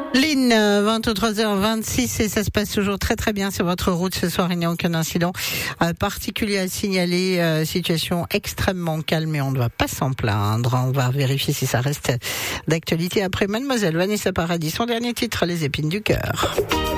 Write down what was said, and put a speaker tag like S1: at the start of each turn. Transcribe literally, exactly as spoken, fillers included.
S1: Lynn, vingt-trois heures vingt-six et ça se passe toujours très très bien sur votre route ce soir. Il n'y a aucun incident euh, particulier à signaler. Euh, situation extrêmement calme et on ne va pas s'en plaindre. On va vérifier si ça reste d'actualité après Mademoiselle Vanessa Paradis. Son dernier titre, Les épines du cœur.